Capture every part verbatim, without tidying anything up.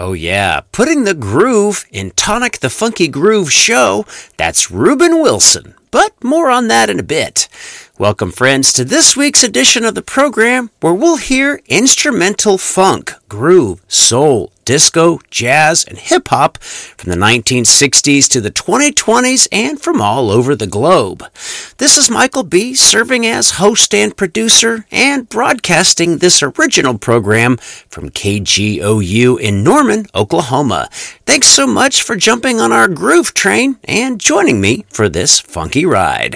Oh yeah, putting the groove in Tonic the Funky Groove show, that's Reuben Wilson. But more on that in a bit. Welcome, friends, to this week's edition of the program where we'll hear instrumental funk, groove, soul, disco, jazz, and hip-hop from the nineteen sixties to the twenty twenties and from all over the globe. This is Michael B. serving as host and producer and broadcasting this original program from K G O U in Norman, Oklahoma. Thanks so much for jumping on our groove train and joining me for this funky ride.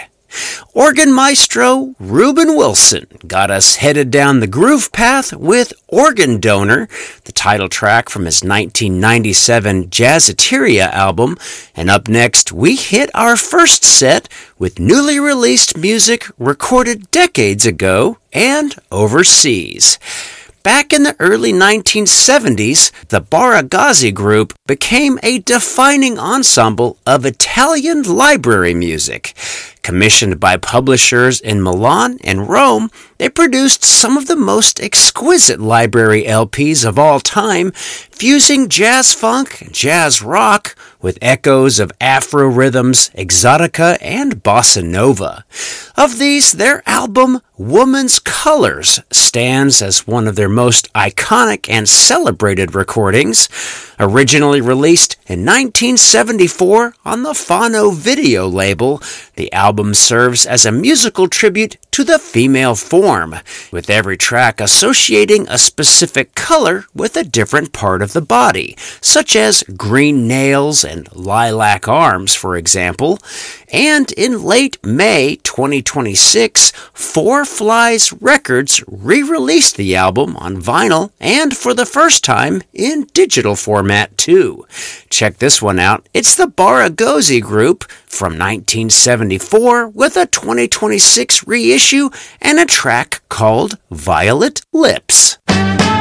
Organ maestro Reuben Wilson got us headed down the groove path with Organ Donor, the title track from his nineteen ninety-seven Jazzateria album. And up next, we hit our first set with newly released music recorded decades ago and overseas. Back in the early nineteen seventies, the Baragazzi Group became a defining ensemble of Italian library music. Commissioned by publishers in Milan and Rome, they produced some of the most exquisite library L Ps of all time, fusing jazz funk and jazz rock with echoes of Afro rhythms, exotica, and bossa nova. Of these, their album Woman's Colors stands as one of their most iconic and celebrated recordings. Originally released in nineteen seventy-four on the Fano Video label, the album serves as a musical tribute to the female form, with every track associating a specific color with a different part of the body, such as green nails and lilac arms, for example. And in late May twenty twenty-six, Four Flies Records re-released the album on vinyl and for the first time in digital format too. Check this one out. It's the Baragazzi Group from nineteen seventy-four with a twenty twenty-six reissue and a track called Violet Lips.